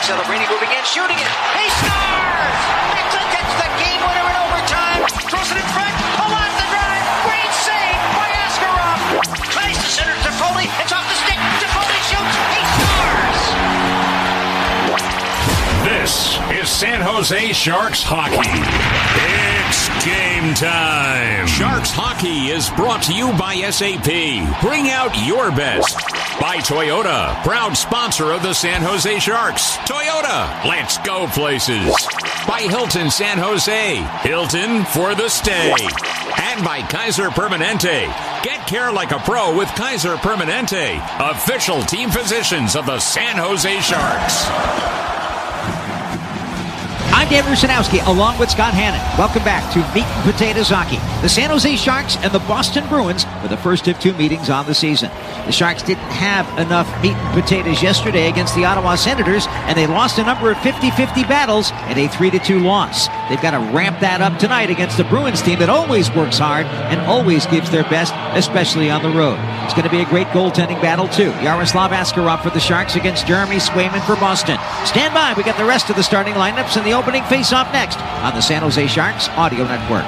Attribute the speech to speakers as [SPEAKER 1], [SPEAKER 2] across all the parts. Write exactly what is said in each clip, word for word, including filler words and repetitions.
[SPEAKER 1] celebrating, moving in, shooting it. He scores! Mixon gets the game winner in overtime. Throws it in front. Pull out the drive. Great save by Askarov. Tries to center Toffoli. It's off the stick. Toffoli shoots. He scores!
[SPEAKER 2] This is San Jose Sharks hockey. It's game time. Sharks hockey is brought to you by S A P. Bring out your best. By Toyota, proud sponsor of the San Jose Sharks. Toyota, let's go places. By Hilton San Jose, Hilton for the stay. And by Kaiser Permanente. Get care like a pro with Kaiser Permanente, official team physicians of the San Jose Sharks.
[SPEAKER 3] I'm Dan Rusanowski, along with Scott Hannon. Welcome back to Meat and Potatoes Hockey. The San Jose Sharks and the Boston Bruins were the first of two meetings on the season. The Sharks didn't have enough meat and potatoes yesterday against the Ottawa Senators, and they lost a number of fifty-fifty battles in a three to two loss. They've got to ramp that up tonight against the Bruins team that always works hard and always gives their best, especially on the road. It's going to be a great goaltending battle, too. Yaroslav Askarov for the Sharks against Jeremy Swayman for Boston. Stand by. We got the rest of the starting lineups and the opening face-off next on the San Jose Sharks Audio Network.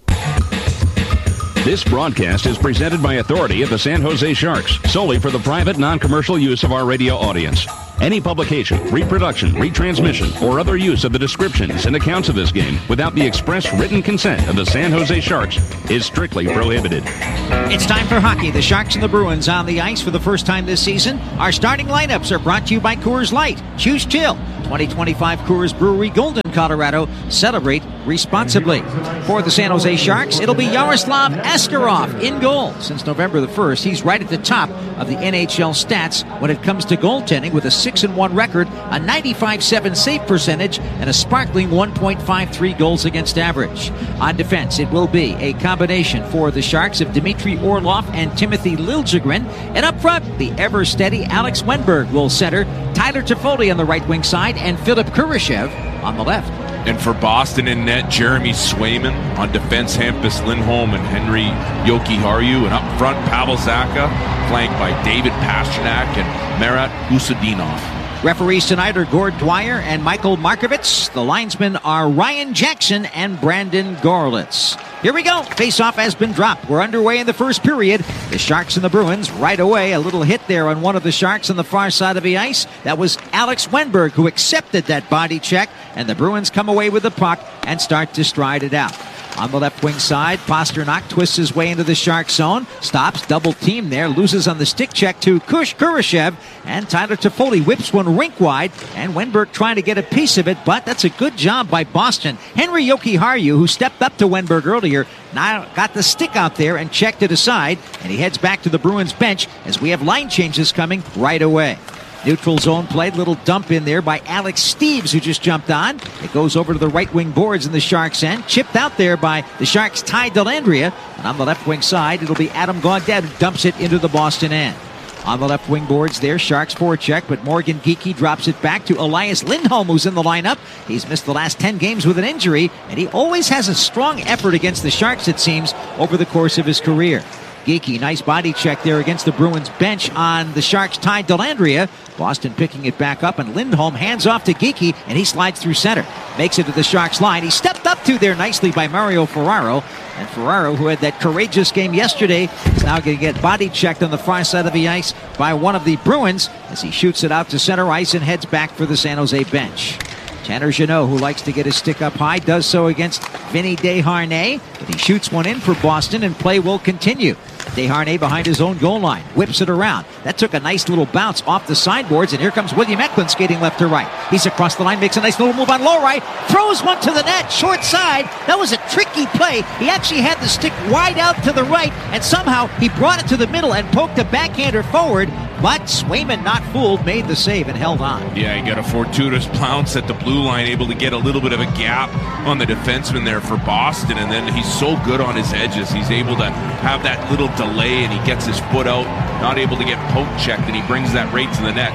[SPEAKER 4] This broadcast is presented by authority of the San Jose Sharks, solely for the private, non-commercial use of our radio audience. Any publication, reproduction, retransmission, or other use of the descriptions and accounts of this game without the express written consent of the San Jose Sharks is strictly prohibited.
[SPEAKER 3] It's time for hockey. The Sharks and the Bruins on the ice for the first time this season. Our starting lineups are brought to you by Coors Light. Choose chill. twenty twenty-five Coors Brewery, Golden, Colorado. Celebrate responsibly. For the San Jose Sharks, it'll be Yaroslav Askarov in goal. Since November the first, he's right at the top of the N H L stats when it comes to goaltending with a six and one record, a ninety-five seven save percentage, and a sparkling one point five three goals against average. On defense, it will be a combination for the Sharks of Dmitry Orlov and Timothy Liljegren. And up front, the ever-steady Alex Wenberg will center, Tyler Toffoli on the right wing side, and Philip Kurashev on the left.
[SPEAKER 5] And for Boston in net, Jeremy Swayman. On defense, Hampus Lindholm and Henry Jokiharju. And up front, Pavel Zacha, flanked by David Pastrnak and Marat Usudinov.
[SPEAKER 3] Referees tonight are Gord Dwyer and Michael Markovits. The linesmen are Ryan Jackson and Brandon Gorlitz. Here we go. Face-off has been dropped. We're underway in the first period. The Sharks and the Bruins right away. A little hit there on one of the Sharks on the far side of the ice. That was Alex Wenberg who accepted that body check. And the Bruins come away with the puck and start to stride it out. On the left wing side, Pastrnak twists his way into the Shark zone, stops, double team there, loses on the stick check to Kush Kurashev, and Tyler Toffoli whips one rink wide, and Wenberg trying to get a piece of it, but that's a good job by Boston. Henry Jokiharju, who stepped up to Wenberg earlier, now got the stick out there and checked it aside, and he heads back to the Bruins bench as we have line changes coming right away. Neutral zone play, little dump in there by Alex Steeves, who just jumped on. It goes over to the right wing boards in the Sharks' end. Chipped out there by the Sharks' Ty Dellandrea. And on the left wing side, it'll be Adam Gaudette who dumps it into the Boston end. On the left wing boards there, Sharks forecheck, but Morgan Geekie drops it back to Elias Lindholm, who's in the lineup. He's missed the last ten games with an injury, and he always has a strong effort against the Sharks, it seems, over the course of his career. Geekie, nice body check there against the Bruins bench on the Sharks' Ty Dellandrea. Boston picking it back up, and Lindholm hands off to Geekie, and he slides through center. Makes it to the Sharks' line. He stepped up to there nicely by Mario Ferraro. And Ferraro, who had that courageous game yesterday, is now going to get body checked on the far side of the ice by one of the Bruins as he shoots it out to center ice and heads back for the San Jose bench. Tanner Jeannot, who likes to get his stick up high, does so against Vinny Desharnais, but he shoots one in for Boston, and play will continue. Desharnais behind his own goal line, whips it around. That took a nice little bounce off the sideboards, and here comes William Eklund skating left to right. He's across the line, makes a nice little move on low right, throws one to the net, short side. That was a tricky play. He actually had the stick wide out to the right, and somehow he brought it to the middle and poked a backhander forward, but Swayman, not fooled, made the save and held on.
[SPEAKER 5] Yeah, he got a fortuitous bounce at the blue line, able to get a little bit of a gap on the defenseman there for Boston, and then he's so good on his edges. He's able to have that little delay, and he gets his foot out, not able to get poke checked, and he brings that right to the net.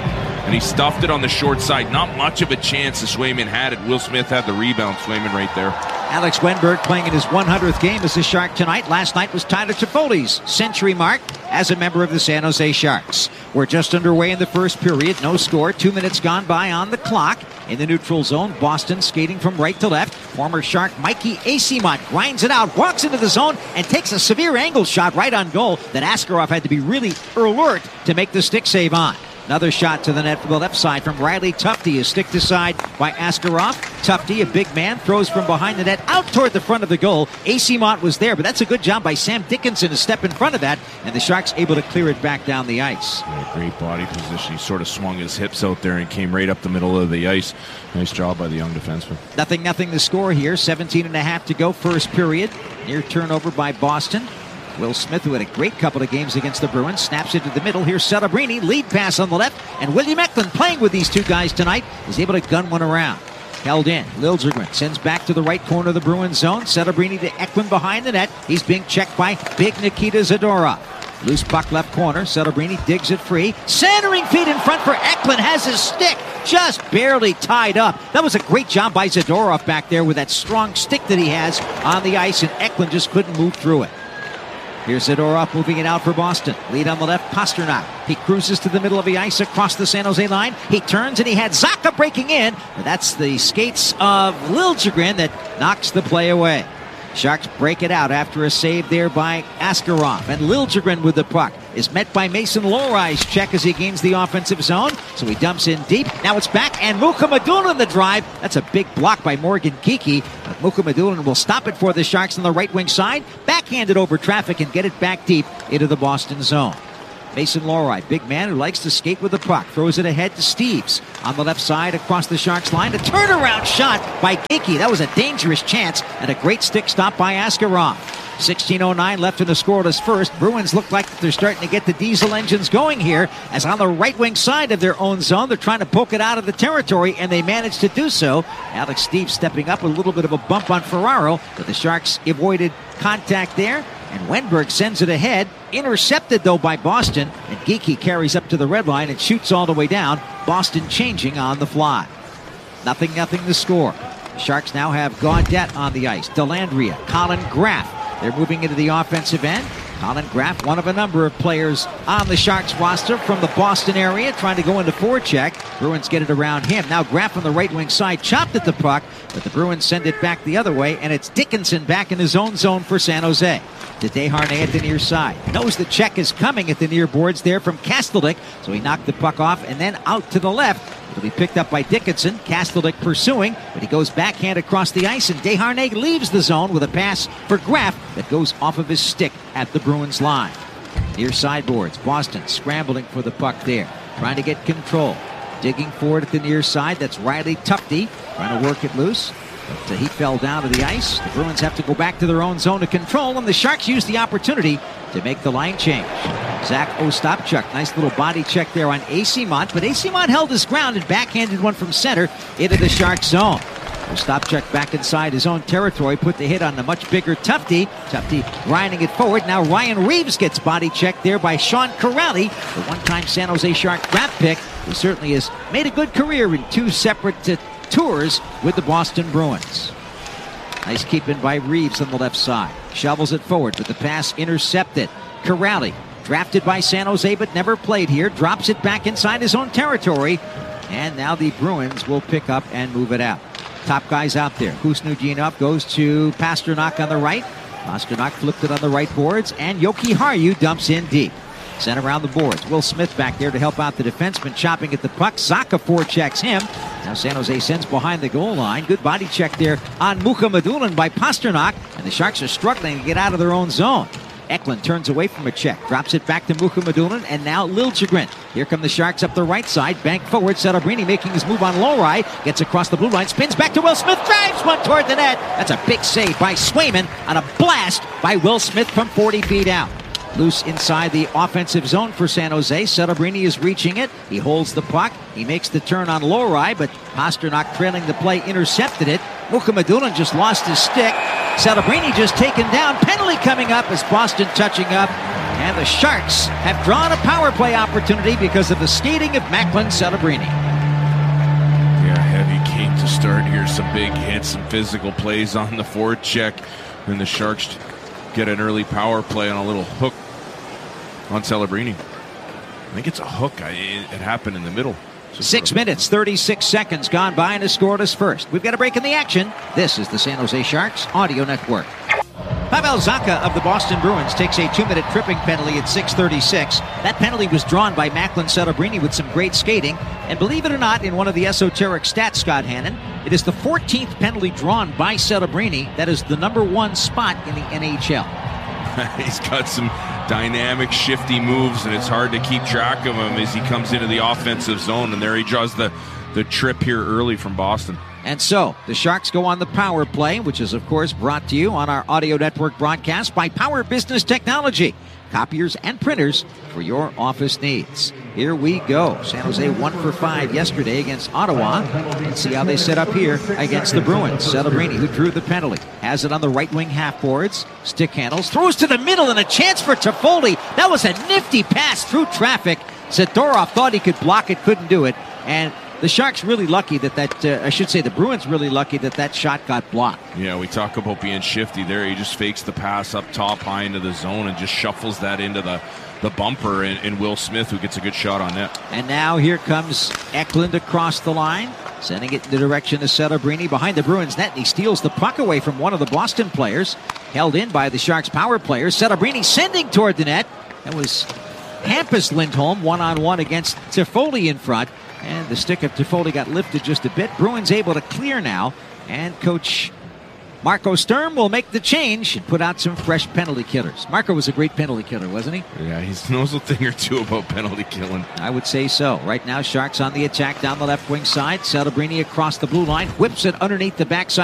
[SPEAKER 5] and he stuffed it on the short side. Not much of a chance as Swayman had it. Will Smith had the rebound. Swayman right there.
[SPEAKER 3] Alex Wenberg playing in his one hundredth game as a Shark tonight. Last night was Tyler Toffoli's century mark as a member of the San Jose Sharks. We're just underway in the first period. No score. Two minutes gone by on the clock. In the neutral zone, Boston skating from right to left. Former Shark Mikey Eyssimont grinds it out, walks into the zone, and takes a severe angle shot right on goal that Askarov had to be really alert to make the stick save on. Another shot to the net from the left side from Riley Tufte is sticked aside by Askarov. Tufte, a big man, throws from behind the net out toward the front of the goal. Eyssimont was there, but that's a good job by Sam Dickinson to step in front of that, and the Sharks able to clear it back down the ice.
[SPEAKER 5] Yeah, great body position. He sort of swung his hips out there and came right up the middle of the ice. Nice job by the young defenseman.
[SPEAKER 3] Nothing, nothing to score here. seventeen and a half to go, first period. Near turnover by Boston. Will Smith, who had a great couple of games against the Bruins, snaps into the middle. Here's Celebrini, lead pass on the left, and William Eklund, playing with these two guys tonight, is able to gun one around. Held in. Liljegren sends back to the right corner of the Bruins zone. Celebrini to Eklund behind the net. He's being checked by big Nikita Zadorov. Loose puck left corner. Celebrini digs it free. Centering feet in front for Eklund. Has his stick just barely tied up. That was a great job by Zadorov back there with that strong stick that he has on the ice, and Eklund just couldn't move through it. Here's Zadorov moving it out for Boston. Lead on the left, Pasternak. He cruises to the middle of the ice across the San Jose line. He turns and he had Zacha breaking in. But that's the skates of Liljegren that knocks the play away. Sharks break it out after a save there by Askarov. And Liljegren with the puck is met by Mason Lohrei's check as he gains the offensive zone. So he dumps in deep. Now it's back, and Mukhamadullin the drive. That's a big block by Morgan Geekie. But Mukhamadullin will stop it for the Sharks on the right wing side. Backhand it over traffic and get it back deep into the Boston zone. Mason Lohrei, big man who likes to skate with the puck, throws it ahead to Steeves. On the left side across the Sharks line, a turnaround shot by Geekie. That was a dangerous chance and a great stick stop by Askarov. sixteen oh nine left in the scoreless first. Bruins look like they're starting to get the diesel engines going here, as on the right wing side of their own zone, they're trying to poke it out of the territory, and they managed to do so. Alex Steeves stepping up with a little bit of a bump on Ferraro, but the Sharks avoided contact there. And Wenberg sends it ahead. Intercepted, though, by Boston. And Geekie carries up to the red line and shoots all the way down. Boston changing on the fly. Nothing, nothing to score. The Sharks now have Gaudette on the ice. Dellandrea, Colin Graff. They're moving into the offensive end. Colin Graff, one of a number of players on the Sharks roster from the Boston area, trying to go into forecheck. Bruins get it around him. Now Graff on the right wing side, chopped at the puck, but the Bruins send it back the other way, and it's Dickinson back in his own zone for San Jose. To Desharnais at the near side. Knows the check is coming at the near boards there from Kastelik, so he knocked the puck off and then out to the left. It'll be picked up by Dickinson. Kastelik pursuing, but he goes backhand across the ice, and Desharnais leaves the zone with a pass for Graff that goes off of his stick at the Bruins line. Near sideboards, Boston scrambling for the puck there, trying to get control. Digging forward at the near side, that's Riley Tufte, trying to work it loose. But uh, he fell down to the ice. The Bruins have to go back to their own zone to control, and the Sharks use the opportunity to make the line change. Zach Ostapchuk, nice little body check there on Eyssimont, but Eyssimont held his ground and backhanded one from center into the Sharks zone. Ostapchuk back inside his own territory, put the hit on the much bigger Tufte. Tufte grinding it forward. Now Ryan Reeves gets body checked there by Sean Corrali, the one-time San Jose Shark draft pick, who certainly has made a good career in two separate uh, tours with the Boston Bruins. Nice keeping by Reeves on the left side. Shovels it forward, but the pass intercepted. Corrali, drafted by San Jose but never played here, drops it back inside his own territory. And now the Bruins will pick up and move it out. Top guys out there. Khusnutdinov goes to Pasternak on the right. Pasternak flipped it on the right boards, and Yoki Haru dumps in deep. Sent around the boards. Will Smith back there to help out the defenseman, chopping at the puck. Zacha forechecks him. Now San Jose sends behind the goal line. Good body check there on Mukhamadullin by Pasternak, and the Sharks are struggling to get out of their own zone. Eklund turns away from a check, drops it back to Mukhamadullin, and now Liljegren. Here come the Sharks up the right side, bank forward. Celebrini making his move on Lohrei, gets across the blue line, spins back to Will Smith, drives one toward the net. That's a big save by Swayman on a blast by Will Smith from forty feet out. Loose inside the offensive zone for San Jose. Celebrini is reaching it. He holds the puck. He makes the turn on Lohrei, but Pasternak trailing the play intercepted it. Mukhamadullin just lost his stick. Celebrini just taken down. Penalty coming up as Boston touching up. And the Sharks have drawn a power play opportunity because of the skating of Macklin Celebrini.
[SPEAKER 5] Yeah, heavy game to start here. Some big hits, some physical plays on the forecheck. And the Sharks get an early power play on a little hook on Celebrini. I think it's a hook. I, it, it happened in the middle.
[SPEAKER 3] Six minutes, thirty-six seconds gone by and has scored us first. We've got a break in the action. This is the San Jose Sharks Audio Network. Pavel Zacha of the Boston Bruins takes a two-minute tripping penalty at six thirty-six. That penalty was drawn by Macklin Celebrini with some great skating. And believe it or not, in one of the esoteric stats, Scott Hannon, it is the fourteenth penalty drawn by Celebrini. That is the number one spot in the N H L.
[SPEAKER 5] He's got some dynamic, shifty moves, and it's hard to keep track of him as he comes into the offensive zone. And there he draws the, the trip here early from Boston.
[SPEAKER 3] And so, the Sharks go on the power play, which is, of course, brought to you on our Audio Network broadcast by Power Business Technology. Copiers and printers for your office needs. Here we go. San Jose one for five yesterday against Ottawa. Let's see how they set up here against the Bruins. Celebrini, who drew the penalty, has it on the right wing half boards. Stick handles, throws to the middle, and a chance for Toffoli. That was a nifty pass through traffic. Zadorov thought he could block it, couldn't do it. And the Sharks really lucky that that, uh, I should say the Bruins really lucky that that shot got blocked.
[SPEAKER 5] Yeah, we talk about being shifty there. He just fakes the pass up top high into the zone and just shuffles that into the, the bumper and, and Will Smith, who gets a good shot on net.
[SPEAKER 3] And now here comes Eklund across the line, sending it in the direction of Celebrini behind the Bruins net, and he steals the puck away from one of the Boston players, held in by the Sharks power players. Celebrini sending toward the net. That was Hampus Lindholm one-on-one against Toffoli in front. And the stick of Toffoli got lifted just a bit. Bruins able to clear now. And Coach Marco Sturm will make the change and put out some fresh penalty killers. Marco was a great penalty killer, wasn't he?
[SPEAKER 5] Yeah, he knows a thing or two about penalty killing.
[SPEAKER 3] I would say so. Right now, Sharks on the attack down the left wing side. Celebrini across the blue line. Whips it underneath the backside.